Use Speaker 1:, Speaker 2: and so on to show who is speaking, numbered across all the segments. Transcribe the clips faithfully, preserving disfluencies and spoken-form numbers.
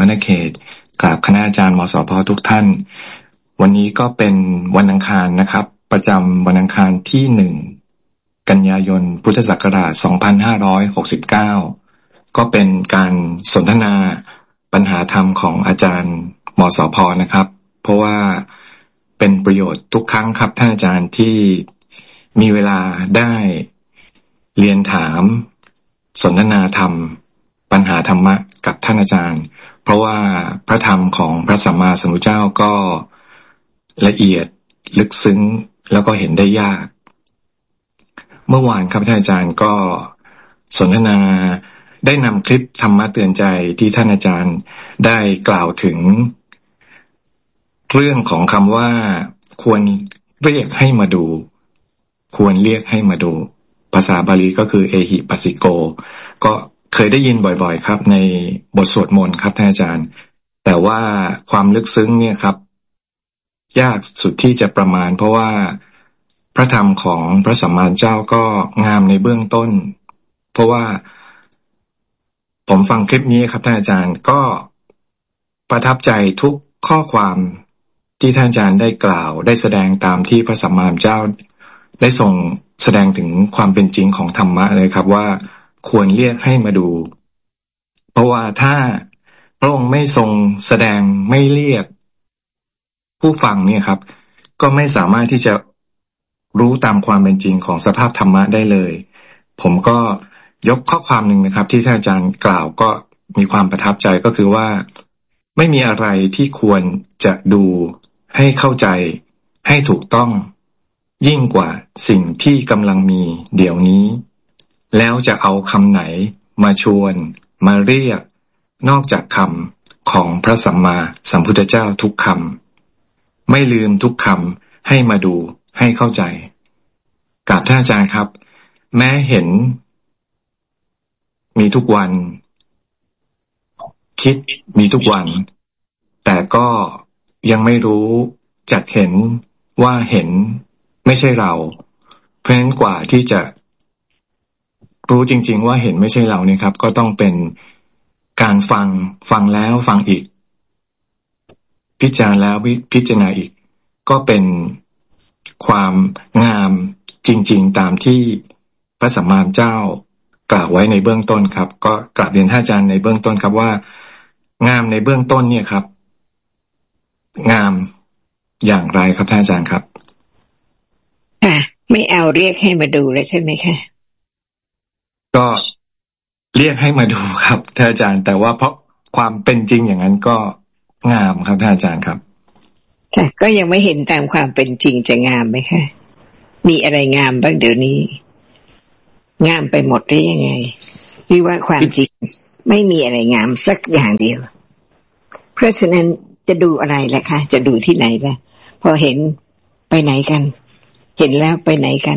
Speaker 1: ระนเขตกราบคณะอาจารย์มสพทุกท่านวันนี้ก็เป็นวันอังคารนะครับประจำวันอังคารที่หนึ่งกันยายนพุทธศักราชสองพันห้าร้อยหกสิบเก้าก็เป็นการสนทนาปัญหาธรรมของอาจารย์มสพนะครับเพราะว่าเป็นประโยชน์ทุกครั้งครับท่านอาจารย์ที่มีเวลาได้เรียนถามสนทนาธรรมปัญหาธรรมะกับท่านอาจารย์เพราะว่าพระธรรมของพระสัมมาสัมพุทธเจ้าก็ละเอียดลึกซึ้งแล้วก็เห็นได้ยากเมื่อวานครับท่านอาจารย์ก็สนทนาได้นำคลิปธรรมะเตือนใจที่ท่านอาจารย์ได้กล่าวถึงเรื่องของคำว่าควรเรียกให้มาดูควรเรียกให้มาดูภาษาบาลีก็คือเอหิปัสสิโกก็เคยได้ยินบ่อยๆครับในบทสวดมนต์ครับท่านอาจารย์แต่ว่าความลึกซึ้งเนี่ยครับยากสุดที่จะประมาณเพราะว่าพระธรรมของพระสัมมาสัมพุทธเจ้าก็งามในเบื้องต้นเพราะว่าผมฟังคลิปนี้ครับท่านอาจารย์ก็ประทับใจทุกข้อความที่ท่านอาจารย์ได้กล่าวได้แสดงตามที่พระสัมมาสัมพุทธเจ้าได้ทรงแสดงถึงความเป็นจริงของธรรมะเลยครับว่าควรเรียกให้มาดูเพราะว่าถ้าพระองค์ไม่ทรงแสดงไม่เรียกผู้ฟังเนี่ยครับก็ไม่สามารถที่จะรู้ตามความเป็นจริงของสภาพธรรมะได้เลยผมก็ยกข้อความหนึ่งนะครับที่ท่านอาจารย์กล่าวก็มีความประทับใจก็คือว่าไม่มีอะไรที่ควรจะดูให้เข้าใจให้ถูกต้องยิ่งกว่าสิ่งที่กำลังมีเดี๋ยวนี้แล้วจะเอาคำไหนมาชวนมาเรียกนอกจากคำของพระสัมมาสัมพุทธเจ้าทุกคำไม่ลืมทุกคำให้มาดูให้เข้าใจกราบท่านอาจารย์ครับแม้เห็นมีทุกวันคิดมีทุกวันแต่ก็ยังไม่รู้จักเห็นว่าเห็นไม่ใช่เราเพราะฉะนั้นกว่าที่จะรู้จริงๆว่าเห็นไม่ใช่เราเนี่ยครับก็ต้องเป็นการฟังฟังแล้วฟังอีกพิจารณาแล้วพิจารณาอีกก็เป็นความงามจริงๆตามที่พระสัมมาสัมพุทธเจ้ากล่าวไว้ในเบื้องต้นครับก็กราบเรียนท่านอาจารย์ในเบื้องต้นครับว่างามในเบื้องต้นเนี่ยครับงามอย่างไรครับท่านอาจารย์ครับ
Speaker 2: ค่ะไม่เอาเรียกให้มาดูแล้วใช่ไหมคะ
Speaker 1: ก็เรียกให้มาดูครับท่านอาจารย์แต่ว่าเพราะความเป็นจริงอย่างนั้นก็งามครับท่านอาจารย์ครับ
Speaker 2: ค่ะก็ยังไม่เห็นตามความเป็นจริงจะงามไหมคะมีอะไรงามบ้างเดี๋ยวนี้งามไปหมดได้ยังไงหรือว่าความจริงไม่มีอะไรงามสักอย่างเดียวเพราะฉะนั้นจะดูอะไรล่ะคะจะดูที่ไหนล่ะพอเห็นไปไหนกันเห็นแล้วไปไหนกัน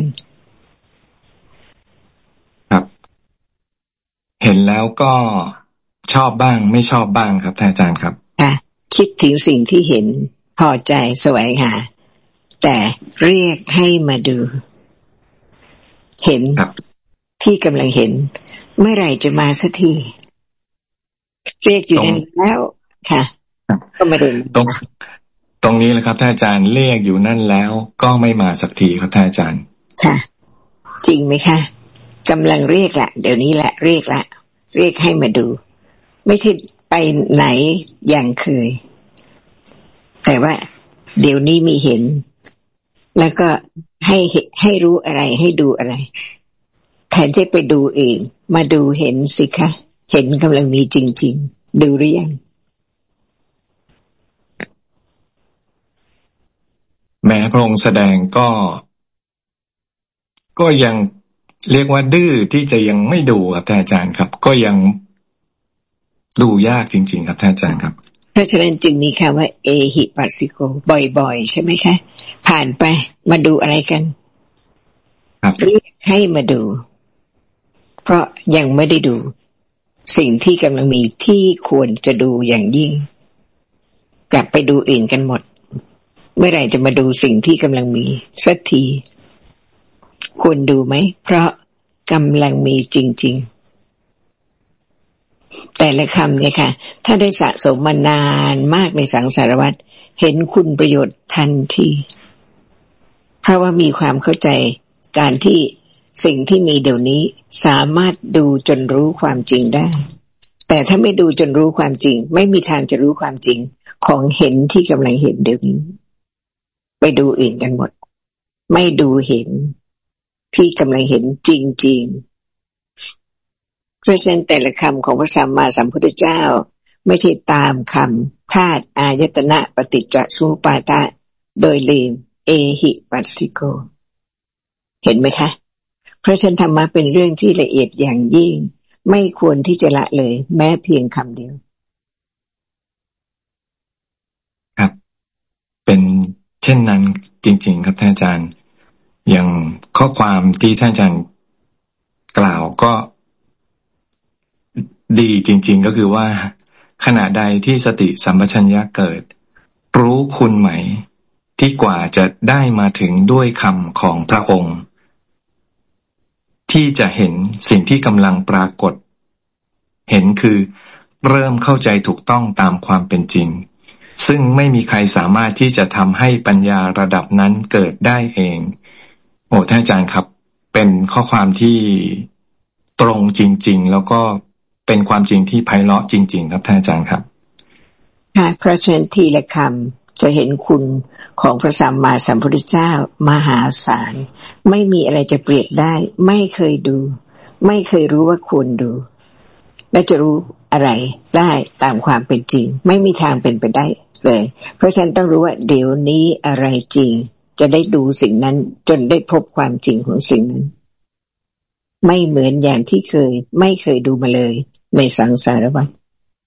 Speaker 1: ครับเห็นแล้วก็ชอบบ้างไม่ชอบบ้างครับท่านอาจารย์ครับ
Speaker 2: ค่ะคิดถึงสิ่งที่เห็นพอใจแสวงหาแต่เรียกให้มาดูเห็นที่กำลังเห็นเมื่อไหร่จะมาสักทีเรียกอยู่นั่นแล้วค่ะก็ไม่ได้
Speaker 1: ตรงตรงนี้แหละครับท่านอาจารย์เรียกอยู่นั่นแล้วก็ไม่มาสักทีครับท่านอาจารย์
Speaker 2: ค่ะจริงไหมคะกำลังเรียกละเดี๋ยวนี้แหละเรียกละเรียกให้มาดูไม่ใช่ไปไหนอย่างเคยแต่ว่าเดี๋ยวนี้มีเห็นแล้วก็ให้ให้รู้อะไรให้ดูอะไรแทนที่ไปดูเองมาดูเห็นสิคะเห็นกำลังมีจริงๆดูหรือยัง
Speaker 1: แม้พระองค์แสดงก็ก็ยังเรียกว่าดื้อที่จะยังไม่ดูครับท่านอาจารย์ครับก็ยังดูยากจริงๆครับท่านอาจารย์ครับ
Speaker 2: เพราะฉะนั้นจึงมีคำว่าเอหิปัสสิโกบ่อยๆใช่ไหมคะผ่านไปมาดูอะไรกัน
Speaker 1: ครับ
Speaker 2: เรียกให้มาดูเพราะยังไม่ได้ดูสิ่งที่กำลังมีที่ควรจะดูอย่างยิ่งกลับไปดูอื่นกันหมดเมื่อไหร่จะมาดูสิ่งที่กำลังมีสักทีควรดูไหมเพราะกำลังมีจริงแต่ละคำเนี่ยค่ะถ้าได้สะสมมานานมากในสังสารวัฏเห็นคุณประโยชน์ทันทีเพราะว่ามีความเข้าใจการที่สิ่งที่มีเดี๋ยวนี้สามารถดูจนรู้ความจริงได้แต่ถ้าไม่ดูจนรู้ความจริงไม่มีทางจะรู้ความจริงของเห็นที่กำลังเห็นเดี๋ยวนี้ไปดูอื่นกันหมดไม่ดูเห็นที่กำลังเห็นจริงๆเพราะฉะนั้นแต่ละคำของพระสัมมาสัมพุทธเจ้าไม่ใช่ตามคำธาตุอายตนะปฏิจจสมุปบาทะโดยลืมเอหิปัสสิโกเห็นไหมคะเพราะฉะนั้นธรรมะเป็นเรื่องที่ละเอียดอย่างยิ่งไม่ควรที่จะละเลยแม้เพียงคำเดียว
Speaker 1: ครับเป็นเช่นนั้นจริงๆครับท่านอาจารย์อย่างข้อความที่ท่านอาจารย์กล่าวก็ดีจริงๆก็คือว่าขณะใดที่สติสัมปชัญญะเกิดรู้คุณไหมที่กว่าจะได้มาถึงด้วยคำของพระองค์ที่จะเห็นสิ่งที่กำลังปรากฏเห็นคือเริ่มเข้าใจถูกต้องตามความเป็นจริงซึ่งไม่มีใครสามารถที่จะทำให้ปัญญาระดับนั้นเกิดได้เองโอ้ท่านอาจารย์ครับเป็นข้อความที่ตรงจริงๆแล้วก็เป็นความจริงที่ไพเราะจริงๆครับท่านอาจารย์ครับ
Speaker 2: ค่ะเพราะฉะนั้นทีละคำจะเห็นคุณของพระสัมมาสัมพุทธเจ้ามหาศาลไม่มีอะไรจะเปรียบได้ไม่เคยดูไม่เคยรู้ว่าควรดูและจะรู้อะไรได้ตามความเป็นจริงไม่มีทางเป็นไปได้เลยเพราะฉะนั้นต้องรู้ว่าเดี๋ยวนี้อะไรจริงจะได้ดูสิ่งนั้นจนได้พบความจริงของสิ่งนั้นไม่เหมือนอย่างที่เคยไม่เคยดูมาเลยในสังสารวัฏ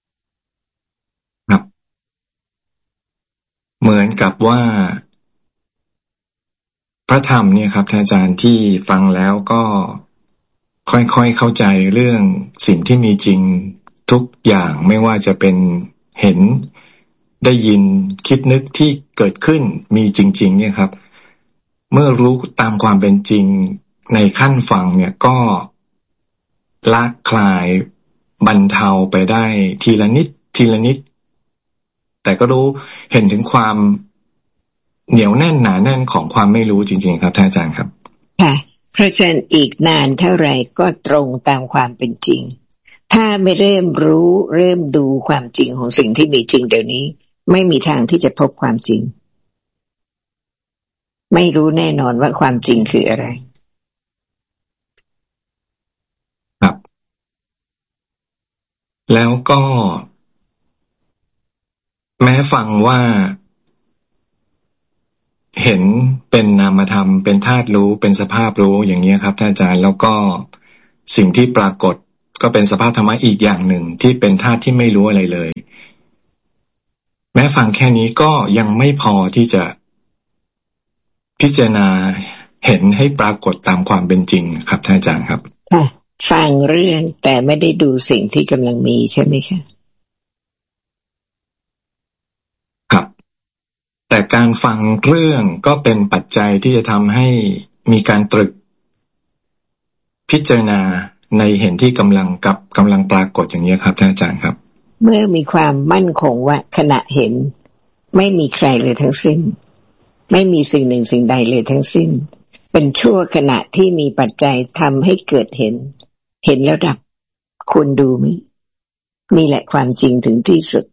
Speaker 1: ครับเหมือนกับว่าพระธรรมเนี่ยครับท่านอาจารย์ที่ฟังแล้วก็ค่อยๆเข้าใจเรื่องสิ่งที่มีจริงทุกอย่างไม่ว่าจะเป็นเห็นได้ยินคิดนึกที่เกิดขึ้นมีจริงๆเนี่ยครับเมื่อรู้ตามความเป็นจริงในขั้นฟังเนี่ยก็ละคลายบรรเทาไปได้ทีละนิดทีละนิดแต่ก็รู้เห็นถึงความเหนียวแน่นหนาแน่นของความไม่รู้จริงๆครับท่านอาจารย์ครับ
Speaker 2: ค่ะเพราะฉะนั้นอีกนานเท่าไหร่ก็ตรงตามความเป็นจริงถ้าไม่เริ่มรู้เริ่มดูความจริงของสิ่งที่มีจริงเดี๋ยวนี้ไม่มีทางที่จะพบความจริงไม่รู้แน่นอนว่าความจริงคืออะไร
Speaker 1: ครับแล้วก็แม้ฟังว่าเห็นเป็นนามธรรมเป็นธาตุรู้เป็นสภาพรู้อย่างนี้ครับท่านอาจารย์แล้วก็สิ่งที่ปรากฏก็เป็นสภาพธรรมะอีกอย่างหนึ่งที่เป็นธาตุที่ไม่รู้อะไรเลยแม้ฟังแค่นี้ก็ยังไม่พอที่จะพิจารณาเห็นให้ปรากฏตามความเป็นจริงครับท่านอาจารย์ครับ
Speaker 2: ค่ะฟังเรื่องแต่ไม่ได้ดูสิ่งที่กำลังมีใช่ไหมคะ
Speaker 1: ครับแต่การฟังเรื่องก็เป็นปัจจัยที่จะทำให้มีการตรึกพิจารณาในเห็นที่กำลังกับกำลังปรากฏอย่างนี้ครับท่านอาจารย์ครับ
Speaker 2: เมื่อมีความมั่นคงว่าขณะเห็นไม่มีใครเลยทั้งสิ้นไม่มีสิ่งหนึ่งสิ่งใดเลยทั้งสิ้นเป็นชั่วขณะที่มีปัจจัยทำให้เกิดเห็นเห็นแล้วดับควรดูไหมนี่แหละความจริงถึงที่สุด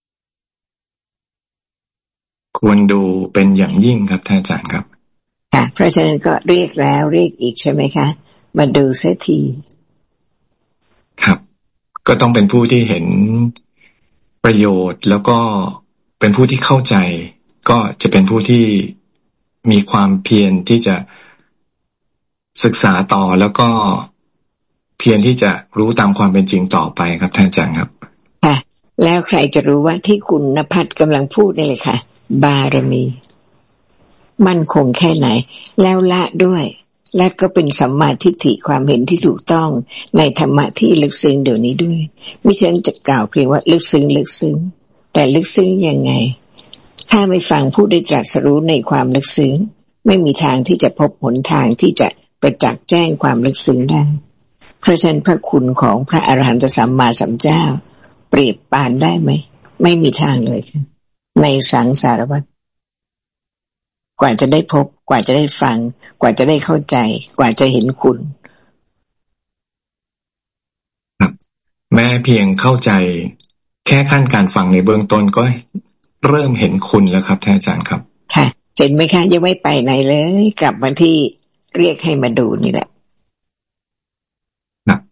Speaker 1: ควรดูเป็นอย่างยิ่งครับท่านอาจารย์ครับ
Speaker 2: ค่ะเพราะฉะนั้นก็เรียกแล้วเรียกอีกใช่ไหมคะมาดูเสียที
Speaker 1: ครับก็ต้องเป็นผู้ที่เห็นประโยชน์แล้วก็เป็นผู้ที่เข้าใจก็จะเป็นผู้ที่มีความเพียรที่จะศึกษาต่อแล้วก็เพียรที่จะรู้ตามความเป็นจริงต่อไปครับท่านอาจารย์ครับ
Speaker 2: ค่ะแล้วใครจะรู้ว่าที่คุณณภัทรกำลังพูดนี่เลยค่ะบารมีมั่นคงแค่ไหนแล้วละด้วยและก็เป็นสัมมาทิฏฐิความเห็นที่ถูกต้องในธรรมะที่ลึกซึ้งเดี๋ยวนี้ด้วยไม่ใช่จะกล่าวเพียงว่าลึกซึ้งลึกซึ้งแต่ลึกซึ้งยังไงถ้าไม่ฟังผู้ได้ตรัสรู้ในความลึกซึ้งไม่มีทางที่จะพบหนทางที่จะประจักษ์แจ้งความลึกซึ้งได้เพราะฉะนั้นพระคุณของพระอรหันตสัมมาสัมพุทธเจ้ารียบปานได้ไหมไม่มีทางเลยค่ะในสังสารวัฏกว่าจะได้พบกว่าจะได้ฟังกว่าจะได้เข้าใจกว่าจะเห็นคุณ
Speaker 1: ครับแม้เพียงเข้าใจแค่ขั้นการฟังในเบื้องต้นก็เริ่มเห็นคุณแล้วครับท่านอาจารย์ครับ
Speaker 2: ค่ะเห็นไหมคะยังไม่ไปไหนเลยกลับมาที่เรียกให้มาดูนี่แหละ
Speaker 1: ครับ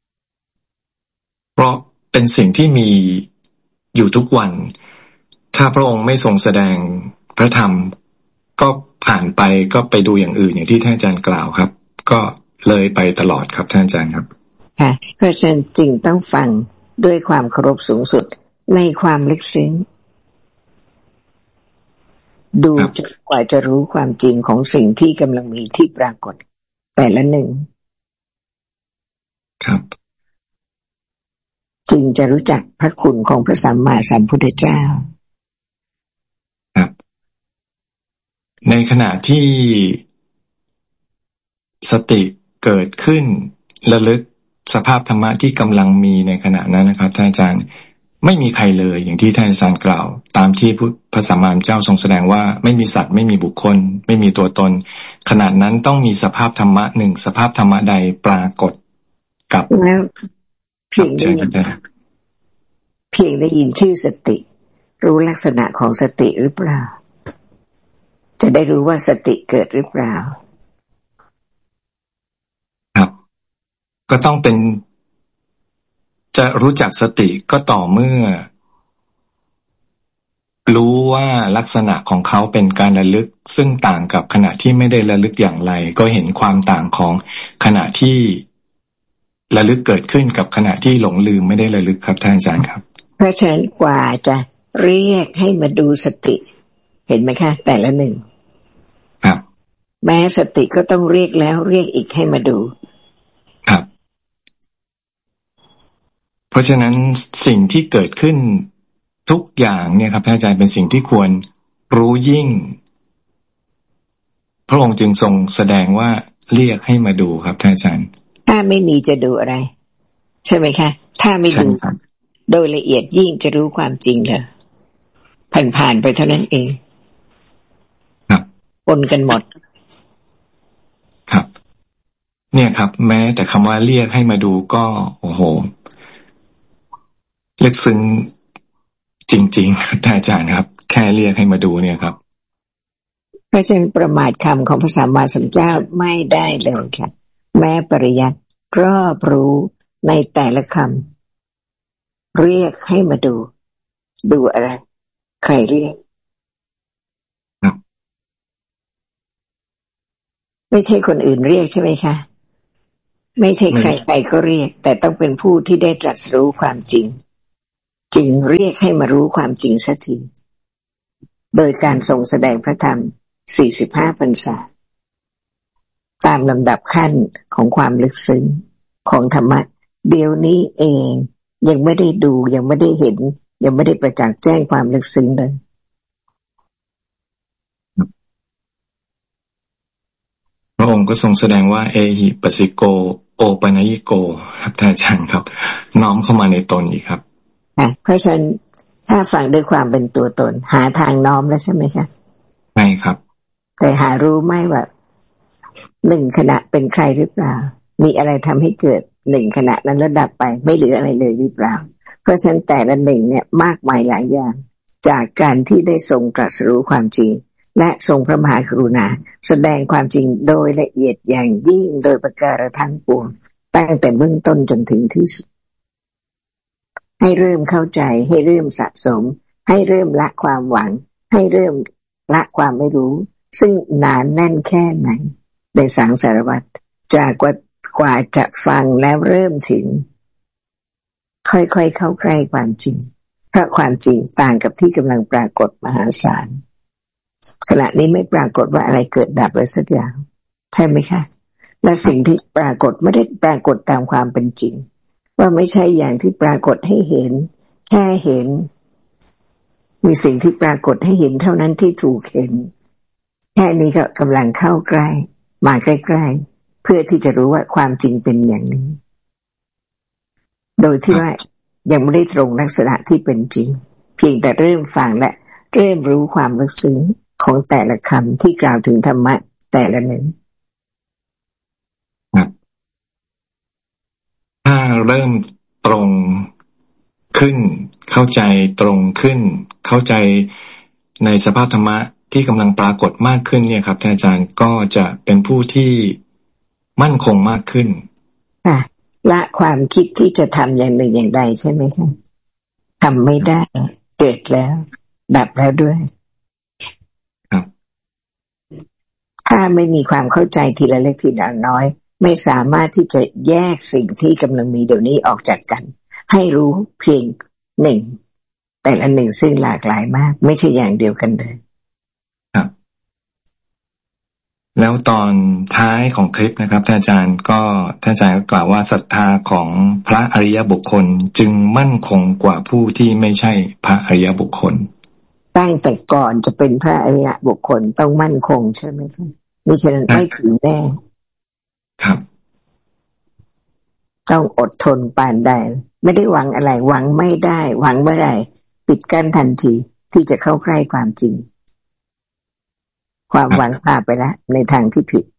Speaker 1: เพราะเป็นสิ่งที่มีอยู่ทุกวันถ้าพระองค์ไม่ทรงแสดงพระธรรมก็ผ่านไปก็ไปดูอย่างอื่นอย่างที่ท่านอาจารย์กล่าวครับก็เลยไปตลอดครับท่านอาจารย์ครับ
Speaker 2: ค่ะเพราะฉะนั้นจึงต้องฟังด้วยความเคารพสูงสุดในความลึกซึ้งดูจนกว่าจะรู้ความจริงของสิ่งที่กำลังมีที่ปรากฏแต่ละหนึ่ง
Speaker 1: ครับ
Speaker 2: จึงจะรู้จักพระคุณของพระสัมมาสัมพุทธเจ้า
Speaker 1: ครับในขณะที่สติเกิดขึ้นระลึกสภาพธรรมะที่กำลังมีในขณะนั้นนะครับท่านอาจารย์ไม่มีใครเลยอย่างที่ท่านอาจารย์กล่าวตามที่พระสัมมาสัมพุทธเจ้าทรงแสดงว่าไม่มีสัตว์ไม่มีบุคคลไม่มีตัวตนขณะนั้นต้องมีสภาพธรรมะหนึ่งสภาพธรรมะใดปรากฏกับ
Speaker 2: แล้วเพียงได้ยินเพียงได้ยินชื่อสติรู้ลักษณะของสติหรือเปล่าจะได้รู้ว่าสติเกิดหรือเปล่า
Speaker 1: ครับก็ต้องเป็นจะรู้จักสติก็ต่อเมื่อรู้ว่าลักษณะของเขาเป็นการระลึกซึ่งต่างกับขณะที่ไม่ได้ระลึกอย่างไรก็เห็นความต่างของขณะที่ระลึกเกิดขึ้นกับขณะที่หลงลืมไม่ได้ระลึกครับท่านอาจารย์ครับ
Speaker 2: เพราะฉะนั้นกว่าจะเรียกให้มาดูสติเห็นไหมคะแต่ละหนึ่ง
Speaker 1: ครับ
Speaker 2: แม้สติก็ต้องเรียกแล้วเรียกอีกให้มาดู
Speaker 1: ครับเพราะฉะนั้นสิ่งที่เกิดขึ้นทุกอย่างเนี่ยครับท่านอาจารย์เป็นสิ่งที่ควรรู้ยิ่งพระองค์จึงทรงแสดงว่าเรียกให้มาดูครับท่านอาจารย์
Speaker 2: ถ้าไม่มีจะดูอะไรใช่ไหมคะถ้าไม่ดูโดยละเอียดยิ่งจะรู้ความจริงเหรอผ่านๆไปเท่านั้นเอง
Speaker 1: ครับ
Speaker 2: ปนกันหมด
Speaker 1: ครับเนี่ยครับแม้แต่คำว่าเรียกให้มาดูก็โอ้โหลึกซึ้งจริงๆครับท่านอาจารย์ครับแค่เรียกให้มาดูเนี่ยครับ
Speaker 2: เพราะฉะนั้นประมาทคำของพระสัมมาสัมพุทธเจ้าไม่ได้เลยค่ะแม้ปริยัติรอบรู้ในแต่ละคำเรียกให้มาดูดูอะไรใครเรียกไม่ใช่คนอื่นเรียกใช่ไหมคะไม่ใช่ใครใครก็เรียกแต่ต้องเป็นผู้ที่ได้ตรัสรู้ความจริงจึงเรียกให้มารู้ความจริงสักทีโดยการทรงแสดงพระธรรมสี่สิบห้าพรรษาตามลำดับขั้นของความลึกซึ้งของธรรมะเดี๋ยวนี้เองยังไม่ได้ดูยังไม่ได้เห็นยังไม่ได้ประจักษ์แจ้งความลึกซึ้งเลย
Speaker 1: พระองค์ก็ทรงแสดงว่าเอหิปัสสิโกโอปนัญิโกครับท่านอาจารย์ครับน้อมเข้ามาในตนอีกครับ
Speaker 2: ค่ะเพราะฉะนั้นถ้าฟังด้วยความเป็นตัวตนหาทางน้อมแล้วใช่ไหมคะ
Speaker 1: ใช่ครับ
Speaker 2: แต่หารู้ไหมว่าหนึ่งขณะเป็นใครหรือเปล่ามีอะไรทำให้เกิดหนึ่งขณะนั้นแล้วดับไปไม่เหลืออะไรเลยหรือเปล่าเพราะฉะนั้นแต่ละหนึ่งเนี่ยมากมายหลายอย่างจากการที่ได้ทรงตรัสรู้ความจริงและทรงพระมหากรุณาแสดงความจริงโดยละเอียดอย่างยิ่งโดยประการทั้งปวงตั้งแต่เบื้องต้นจนถึงที่สุดให้เริ่มเข้าใจให้เริ่มสะสมให้เริ่มละความหวังให้เริ่มละความไม่รู้ซึ่งหนาแน่นแค่ไหนในสังสารวัฏจากกว่ากว่าจะฟังแล้วเริ่มถึงค่อยๆเข้าใกล้ความจริงเพราะความจริงต่างกับที่กำลังปรากฏมหาศาลขณะนี้ไม่ปรากฏว่าอะไรเกิดดับเลยสักอย่างใช่ไหมคะและสิ่งที่ปรากฏไม่ได้ปรากฏตามความเป็นจริงว่าไม่ใช่อย่างที่ปรากฏให้เห็นแค่เห็นมีสิ่งที่ปรากฏให้เห็นเท่านั้นที่ถูกเห็นแค่นี้ก็กำลังเข้าใกล้มาใกล้ๆเพื่อที่จะรู้ว่าความจริงเป็นอย่างนี้โดยที่ว่ายังไม่ได้ตรงลักษณะที่เป็นจริงเพียงแต่เริ่มฟังและเริ่มรู้ความลึกซึ้งของแต่ละคำที่กล่าวถึงธรรมะแต่ละหนึ่ง
Speaker 1: ถ้าเริ่มตรงขึ้นเข้าใจตรงขึ้นเข้าใจในสภาพธรรมะที่กำลังปรากฏมากขึ้นเนี่ยครับท่านอาจารย์ก็จะเป็นผู้ที่มั่นคงมากขึ้น
Speaker 2: ค่ะละความคิดที่จะทำอย่างหนึ่งอย่างใดใช่ไหมคะทำไม่ได้เกิดแล้วดับแล้วด้วย
Speaker 1: ครับ
Speaker 2: ถ้าไม่มีความเข้าใจทีละเล็กทีละน้อยไม่สามารถที่จะแยกสิ่งที่กำลังมีเดี๋ยวนี้ออกจากกันให้รู้เพียงหนึ่งแต่ละหนึ่งซึ่งหลากหลายมากไม่ใช่อย่างเดียวกันเลย
Speaker 1: ครับแล้วตอนท้ายของคลิปนะครับท่านอาจารย์ก็ท่านอาจารย์ก็กล่าวว่าศรัทธาของพระอริยบุคคลจึงมั่นคงกว่าผู้ที่ไม่ใช่พระอริยบุคคล
Speaker 2: ตั้งแต่ก่อนจะเป็นพระอริยบุคคลต้องมั่นคงใช่ไหมคะมิฉะนั้นไม่ถึงแน่
Speaker 1: ครับ
Speaker 2: ต้องอดทนปานใดไม่ได้หวังอะไรหวังไม่ได้หวังเมื่อไหร่ปิดกั้นทันทีที่จะเข้าใกล้ความจริงความหวังพาไปแล้วในทางที่ผิด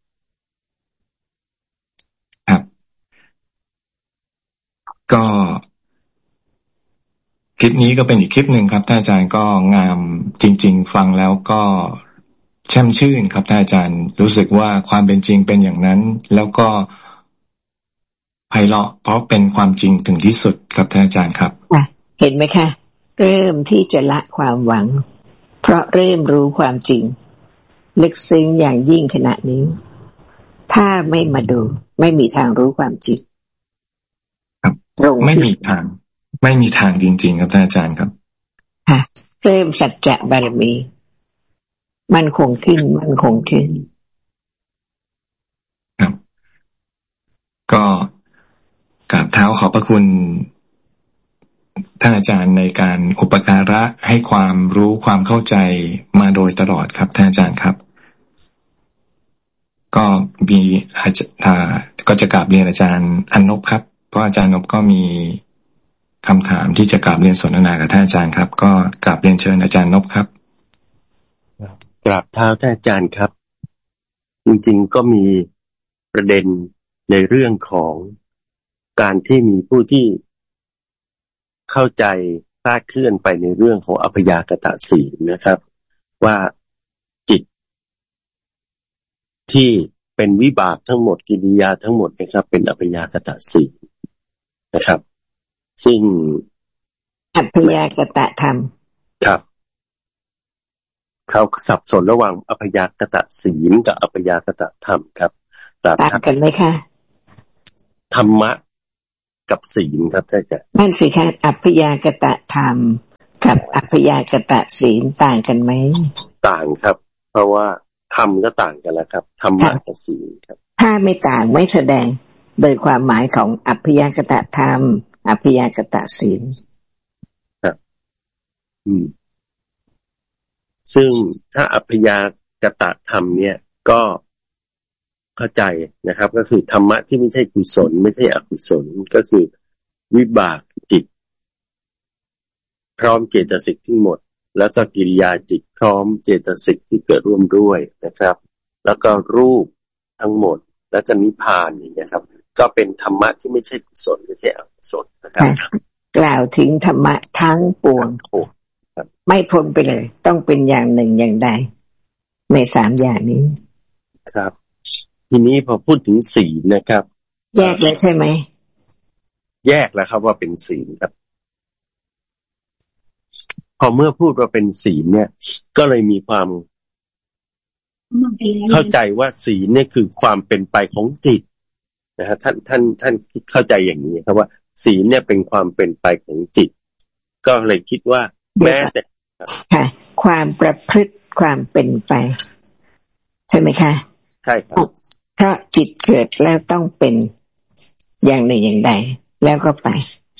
Speaker 1: ครับก็คลิปนี้ก็เป็นอีกคลิปหนึ่งครับท่านอาจารย์ก็งามจริงๆฟังแล้วก็แช่มชื่นครับท่านอาจารย์รู้สึกว่าความเป็นจริงเป็นอย่างนั้นแล้วก็ไพเราะเพราะเป็นความจริงถึงที่สุดครับท่านอาจารย์ครับ
Speaker 2: เห็นไหมคะเริ่มที่จะละความหวังเพราะเริ่มรู้ความจริงลึกซึ้งอย่างยิ่งขณะนี้ถ้าไม่มาดูไม่มีทางรู้ความจริง
Speaker 1: ครับไม่มีทางไม่มีทางจริงๆครับท่านอาจารย์ครับ
Speaker 2: ค่ะเริ่มสัจจะบารมีมันคงขึ้นมันคงขึ้น
Speaker 1: ครับก็กราบเท้าขอบพระคุณท่านอาจารย์ในการอุปการะให้ความรู้ความเข้าใจมาโดยตลอดครับท่านอาจารย์ครับก็มีอาจารย์ก็จะกราบเรียนอาจารย์อนนบครับเพราะอาจารย์อนนบก็มีคำถามที่จะกราบเรียนสนทนากับท่านอาจารย์ครับก็กราบเรียนเชิญอาจารย์อนนบครับ
Speaker 3: กราบเท้าท่านอาจารย์ครับจริงๆก็มีประเด็นในเรื่องของการที่มีผู้ที่เข้าใจคลาดเคลื่อนไปในเรื่องของอัพยากตศีลนะครับว่าจิตที่เป็นวิบากทั้งหมดกิริยาทั้งหมดนะครับเป็นอัพยากตศีลนะครับซึ่ง
Speaker 2: อัพยากตธรรม
Speaker 3: ครับเขาสับสนระหว่างอัพยากตศีลกับอัพยากตธรรมครับ
Speaker 2: ต่างกันไหมคะ
Speaker 3: ธรรมะกับศีลครับท่านอาจารย์
Speaker 2: นั่นสิคะอัพยากตธรรมกับอัพยากตศีลต่างกันไหม
Speaker 3: ต่างครับเพราะว่าธรรมก็ต่างกันแล้วครับธรรมะกับศีลครับ
Speaker 2: ถ้าไม่ต่างไม่แสดงโดยความหมายของอัพยากตธรรมอัพยากตศีล
Speaker 3: ครับอืมซึ่งถ้าอัพยากตธรรมเนี่ยก็เข้าใจนะครับก็คือธรรมะที่ไม่ใช่กุศลไม่ใช่อกุศลก็คือวิบากจิตพร้อมเจตสิกทั้งหมดแล้วก็กิริยาจิตพร้อมเจตสิกที่เกิดร่วมด้วยนะครับแล้วก็รูปทั้งหมดแล้วก็นิพพานนี่นะครับก็เป็นธรรมะที่ไม่ใช่กุศลไม่ใช่อกุศลนะครับ
Speaker 2: กล่าวถึงธรรมะทั้งปวงไม่พ้นไปเลยต้องเป็นอย่างหนึ่งอย่างใดในสามอย่างนี้
Speaker 3: ครับทีนี้พอพูดถึงศีลนะครับ
Speaker 2: แยกแล้วใช่ไหม
Speaker 3: แยกแล้วครับว่าเป็นศีลครับพอเมื่อพูดว่าเป็นศีลเนี่ยก็เลยมีความเข้าใจว่าศีลเนี่ยคือความเป็นไปของจิตนะฮะท่านท่านท่านเข้าใจอย่างนี้ครับว่าศีลเนี่ยเป็นความเป็นไปของจิตก็เลยคิดว่าแม้แต่
Speaker 2: ค่ะความประพฤติความเป็นไปใช่ไหมคะ
Speaker 3: ใช่ครับ
Speaker 2: เพราะจิตเกิดแล้วต้องเป็นอย่างหนึ่งอย่างใดแล้วก็ไป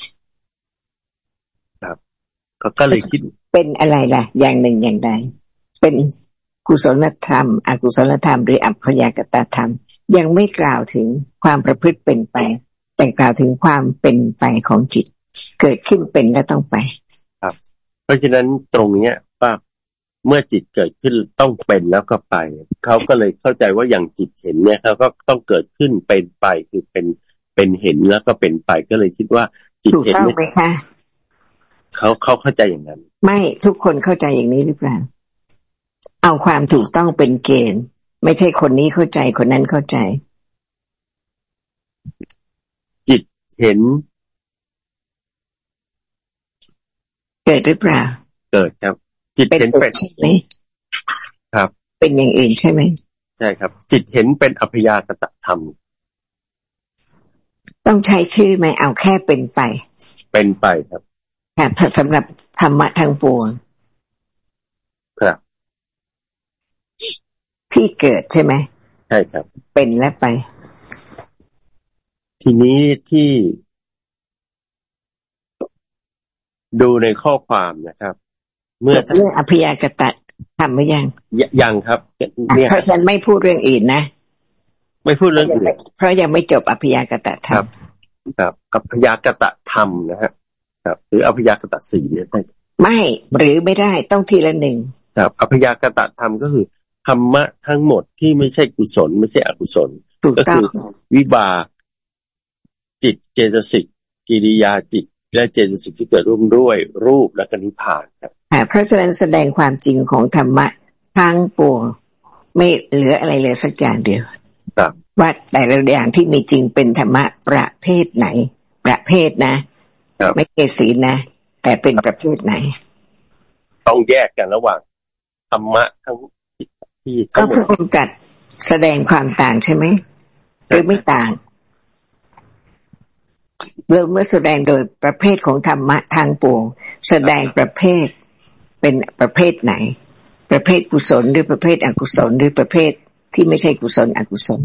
Speaker 3: ครับก็เลยคิด
Speaker 2: เป็นอะไรล่ะอย่างหนึ่งอย่างใดเป็นกุศลธรรมอกุศลธรรมหรืออัพยากตธรรมยังไม่กล่าวถึงความประพฤติเป็นไปแต่กล่าวถึงความเป็นไปของจิตเกิดขึ้นเป็นแล้วต้องไป
Speaker 3: ครับเพราะฉะนั้นตรงเนี้ยว่าเมื่อจิตเกิดขึ้นต้องเป็นแล้วก็ไปเขาก็เลยเข้าใจว่าอย่างจิตเห็นเนี่ยเขาก็ต้องเกิดขึ้นเป็นไปคือเป็นเป็นเห็นแล้วก็เป็นไปก็เลยคิดว่าจิตเห็นเนี่ยเขาเขาเข้าใจอย่างนั้น
Speaker 2: ไม่ทุกคนเข้าใจอย่างนี้หรือเปล่าเอาความถูกต้องเป็นเกณฑ์ไม่ใช่คนนี้เข้าใจคนนั้นเข้าใจ
Speaker 3: จิตเห็น
Speaker 2: เกิดหรือเปล่า
Speaker 3: เกิดครับจิตเห็นเป็น
Speaker 2: ใช่ไหม
Speaker 3: ครับ
Speaker 2: เป็นอย่างอื่นใช่ไหม
Speaker 3: ใช่ครับจิตเห็นเป็นอัพยากตธรรม
Speaker 2: ต้องใช้ชื่อไหมเอาแค่เป็นไป
Speaker 3: เป็นไปครับ
Speaker 2: ค่ะสำหรับธรรมะทางปวง
Speaker 3: ครับ
Speaker 2: ที่เกิดใช่ไหม
Speaker 3: ใช่ครับ
Speaker 2: เป็นและไป
Speaker 3: ทีนี้ที่ดูในข้อความนะครับ
Speaker 2: เมื่อเรื่องอภิยากตะทำไม่ยัง
Speaker 3: ยังครับ
Speaker 2: เนี่ยเพราะฉันไม่พูดเรื่องอื่นนะ
Speaker 3: ไม่พูดเรื่องอื่น
Speaker 2: เพราะยังไม่จบอภิยากตะธรรม
Speaker 3: ครับอภิยากตะธรรมนะฮะครับหรืออภิยากตะศีลเนี่ย
Speaker 2: ไม่หรือไม่ได้ต้องทีละหนึ่ง
Speaker 3: ครับอภิยากตะธรรมก็คือธรรมะทั้งหมดที่ไม่ใช่กุศลไม่ใช่อกุศลก็คือวิบากจิตเจตสิกกิริยาจิตและเจตสิกที่เกิดร่วมด้วยรูปและก็นิพพานครับ
Speaker 2: เพราะฉะนั้นแสดงความจริงของธรรมะทั้งปวงไม่เหลืออะไรเลยสักอย่างเดียวว่าแต่ละอย่างที่มีจริงเป็นธรรมะประเภทไหนประเภทนะไม่ใช่ศีลนะแต่เป็นประเภทไหน
Speaker 3: ต้องแยกกันระหว่างธรรมะทั้งที่
Speaker 2: ก็เพื่อจำกัดแสดงความต่างใช่ไหมหรือไม่ต่างเมื่อเมื่อแสดงโดยประเภทของธรรมะทางปวงแสดงประเภทเป็นประเภทไหนประเภทกุศลหรือประเภทอกุศลหรือประเภทที่ไม่ใช่กุศลอกุศล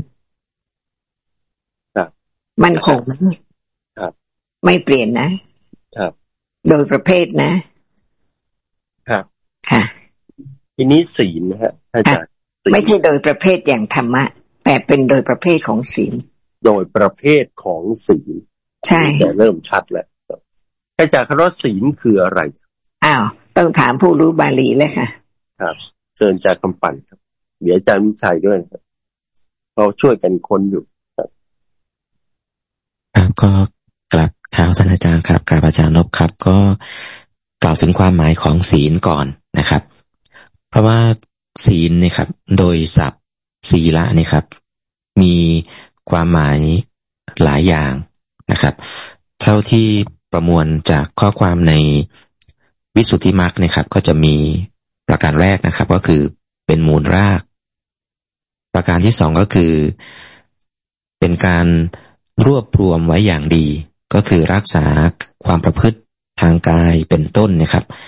Speaker 3: ครับ
Speaker 2: มันคง
Speaker 3: ครับ
Speaker 2: ไม่เปลี่ยนนะครับโดยประเภทนะครับค่ะ
Speaker 3: ทีนี้ศีลนะฮะอาจารย์
Speaker 2: ไม่ใช่โดยประเภทอย่างธรรมะแต่เป็นโดยประเภทของศีล
Speaker 3: โดยประเภทของศีล
Speaker 2: ใช่
Speaker 3: จะเริ่มชัดแล้วอาจารย์คำว่าศีลคืออะไร
Speaker 2: อ้าวต้องถามผู้รู้บาลีเลยค่ะ
Speaker 3: ครับเชิญอาจารย์คำปั่นครับเดี๋ยวอาจารย์วิชัยด้วยครับเราช่วยกันค้นอยู่ครับ
Speaker 4: ครับก็กราบเท้าท่านอาจารย์ครับกราบอาจารย์นพครับก็กล่าวถึงความหมายของศีลก่อนนะครับเพราะว่าศีลเนี่ยครับโดยศัพท์ศีละเนี่ยครับมีความหมายหลายอย่างนะครับเท่าที่ประมวลจากข้อความในวิสุทธิมรรคนะครับก็จะมีประการแรกนะครับก็คือเป็นมูลรากประการที่สองก็คือเป็นการรวบรวมไว้อย่างดีก็คือรักษาความประพฤติทางกายเป็นต้นนะครับ